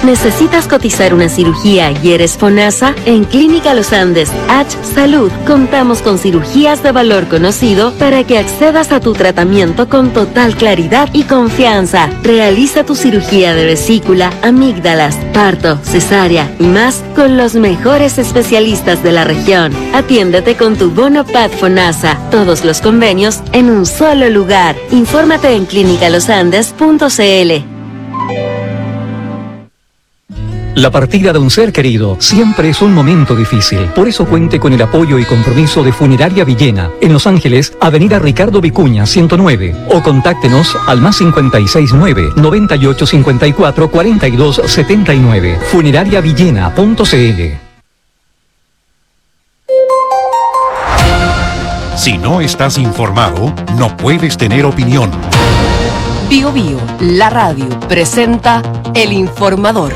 ¿Necesitas cotizar una cirugía y eres FONASA? En Clínica Los Andes, H Salud, contamos con cirugías de valor conocido para que accedas a tu tratamiento con total claridad y confianza. Realiza tu cirugía de vesícula, amígdalas, parto, cesárea y más con los mejores especialistas de la región. Atiéndete con tu bono PAD FONASA. Todos los convenios en un solo lugar. Infórmate en clinicalosandes.cl. La partida de un ser querido siempre es un momento difícil. Por eso cuente con el apoyo y compromiso de Funeraria Villena, en Los Ángeles, Avenida Ricardo Vicuña, 109. O contáctenos al +569 9854 4279. Funerariavillena.cl. Si no estás informado, no puedes tener opinión. Bio Bio, la radio, presenta El Informador.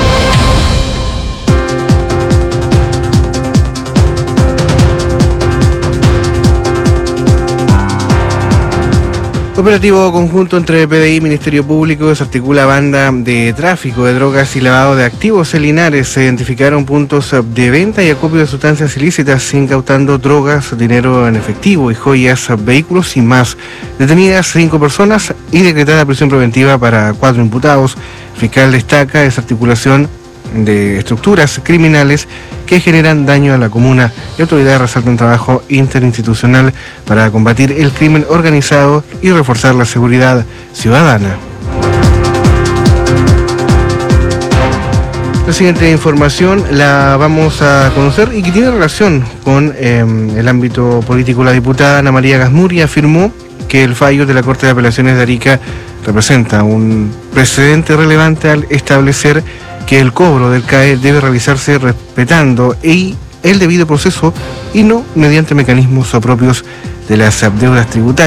Operativo conjunto entre PDI y Ministerio Público desarticula banda de tráfico de drogas y lavado de activos en Linares. Se identificaron puntos de venta y acopio de sustancias ilícitas, incautando drogas, dinero en efectivo y joyas, vehículos y más. Detenidas 5 personas y decretada prisión preventiva para 4 imputados. El fiscal destaca desarticulación de estructuras criminales que generan daño a la comuna y autoridades resaltan trabajo interinstitucional para combatir el crimen organizado y reforzar la seguridad ciudadana. La siguiente información la vamos a conocer y que tiene relación con el ámbito político. La diputada Ana María Gasmuri afirmó que el fallo de la Corte de Apelaciones de Arica representa un precedente relevante al establecer que el cobro del CAE debe realizarse respetando el debido proceso y no mediante mecanismos propios de las deudas tributarias.